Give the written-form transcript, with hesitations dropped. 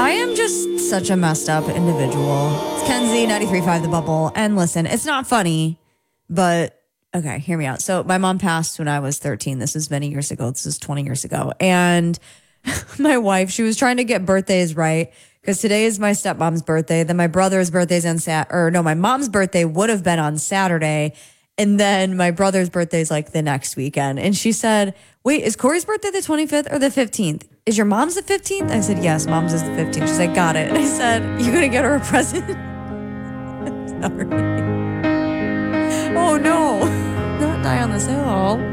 I am just such a messed up individual. It's Kenzie, 93.5 The Bubble. And listen, it's not funny, but okay, hear me out. So my mom passed when I was 13. This is many years ago. This is 20 years ago. And my wife, she was trying to get birthdays right because today is my stepmom's birthday. Then my brother's birthday's on my mom's birthday would have been on Saturday. And then my brother's birthday is like the next weekend. And she said, wait, is Corey's birthday the 25th or the 15th? Is your mom's the 15th? I said, yes, mom's is the 15th. She's like, got it. And I said, you're going to get her a present? Sorry. Oh, no. Not Die on this Hill.